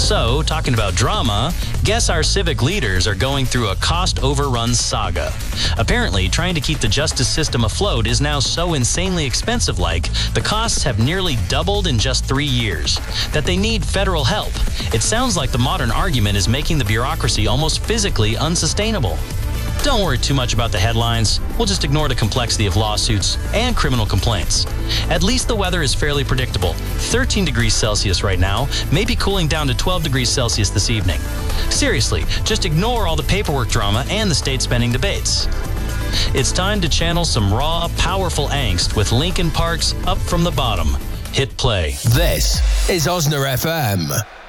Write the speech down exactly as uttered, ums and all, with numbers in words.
So, talking about drama, guess our civic leaders are going through a cost overrun saga. Apparently, trying to keep the justice system afloat is now so insanely expensive, like, the costs have nearly doubled in just three years, that they need federal help. It sounds like the modern argument is making the bureaucracy almost physically unsustainable. Don't worry too much about the headlines. We'll just ignore the complexity of lawsuits and criminal complaints. At least the weather is fairly predictable. thirteen degrees Celsius right now, maybe cooling down to twelve degrees Celsius this evening. Seriously, just ignore all the paperwork drama and the state spending debates. It's time to channel some raw, powerful angst with Linkin Park's Up From the Bottom. Hit play. This is Osna F M.